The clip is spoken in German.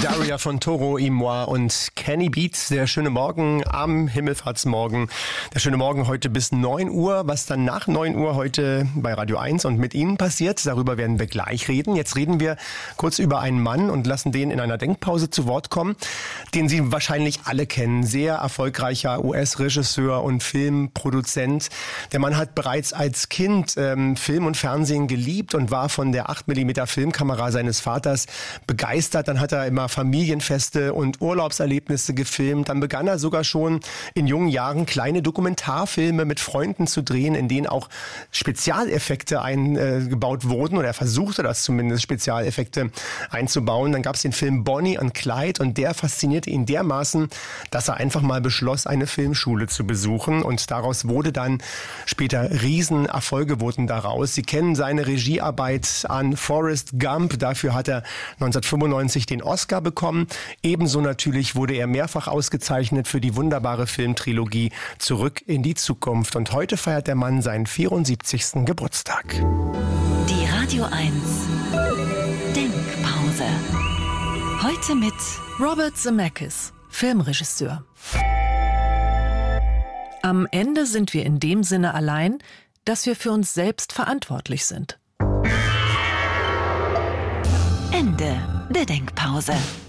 Daria von Toro y Moi und Kenny Beats. Der schöne Morgen am Himmelfahrtsmorgen. Der schöne Morgen heute bis 9 Uhr. Was dann nach 9 Uhr heute bei Radio 1 und mit Ihnen passiert, darüber werden wir gleich reden. Jetzt reden wir kurz über einen Mann und lassen den in einer Denkpause zu Wort kommen, den Sie wahrscheinlich alle kennen. Sehr erfolgreicher US-Regisseur und Filmproduzent. Der Mann hat bereits als Kind Film und Fernsehen geliebt und war von der 8mm Filmkamera seines Vaters begeistert. Dann hat er immer Familienfeste und Urlaubserlebnisse gefilmt. Dann begann er sogar schon in jungen Jahren kleine Dokumentarfilme mit Freunden zu drehen, in denen auch Spezialeffekte eingebaut wurden, oder er versuchte das zumindest, Spezialeffekte einzubauen. Dann gab es den Film Bonnie und Clyde und der faszinierte ihn dermaßen, dass er einfach mal beschloss, eine Filmschule zu besuchen, und daraus wurde dann später Riesenerfolge wurden daraus. Sie kennen seine Regiearbeit an Forrest Gump, dafür hat er 1995 den Oscar bekommen. Ebenso natürlich wurde er mehrfach ausgezeichnet für die wunderbare Filmtrilogie Zurück in die Zukunft. Und heute feiert der Mann seinen 74. Geburtstag. Die Radio 1 Denkpause. Heute mit Robert Zemeckis, Filmregisseur. Am Ende sind wir in dem Sinne allein, dass wir für uns selbst verantwortlich sind. Ende der Denkpause.